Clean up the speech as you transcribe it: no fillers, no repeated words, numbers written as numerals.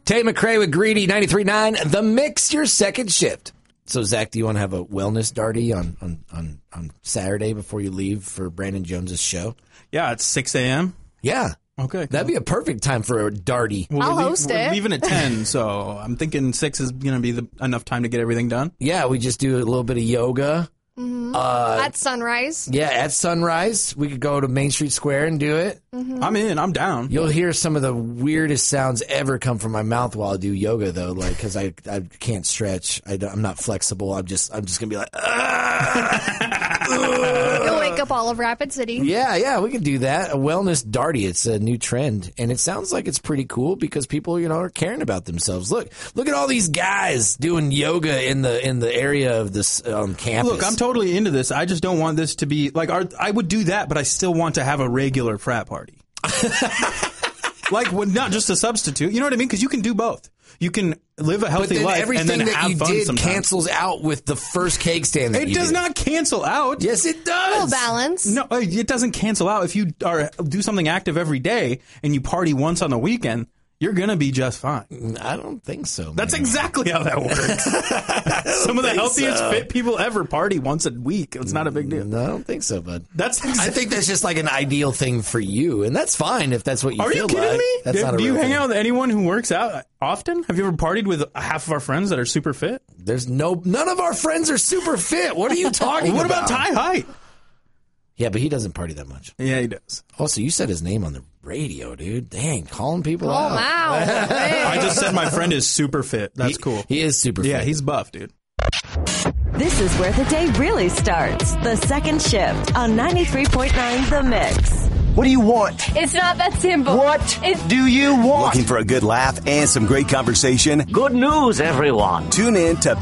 Tay McRae with Greedy, 93.9, The Mix, your second shift. So, Zach, do you want to have a wellness darty on Saturday before you leave for Brandon Jones's show? Yeah, it's 6 a.m. Yeah. Okay. Cool. That'd be a perfect time for a darty. I'll host it. We're leaving at 10, so I'm thinking 6 is going to be enough time to get everything done. Yeah, we just do a little bit of yoga. At sunrise. Yeah, at sunrise. We could go to Main Street Square and do it. Mm-hmm. I'm in. I'm down. You'll hear some of the weirdest sounds ever come from my mouth while I do yoga, though, like because I can't stretch. I'm not flexible. I'm just gonna be like, You'll wake up all of Rapid City. yeah, we can do that. A wellness darty. It's a new trend, and it sounds like it's pretty cool because people, are caring about themselves. Look at all these guys doing yoga in the area of this campus. Look, I'm totally into this. I just don't want this to be like I would do that, but I still want to have a regular frat party. Like, not just a substitute. You know what I mean? Because you can do both. You can live a healthy life and then have fun sometimes. Cancels out with the first cake stand that It does not cancel out. Yes, it does. Full balance. No, it doesn't cancel out. If you do something active every day and you party once on the weekend, you're going to be just fine. I don't think so, man. That's exactly how that works. Some of the healthiest fit people ever party once a week. It's not a big deal. No, I don't think so, bud. I think that's just like an ideal thing for you, and that's fine if that's what you feel like. Are you kidding me? That's not a do real you hang thing. out with anyone who works out often? Have you ever partied with half of our friends that are super fit? There's none of our friends are super fit. What are you talking about? What about Ty Height? Yeah, but he doesn't party that much. Yeah, he does. Also, you said his name on the radio, dude. Dang, calling people out. Wow. I just said my friend is super fit. That's cool. He is super fit. Yeah, he's buff, dude. This is where the day really starts. The second shift on 93.9 The Mix. What do you want? It's not that simple. What do you want? Looking for a good laugh and some great conversation? Good news, everyone. Tune in to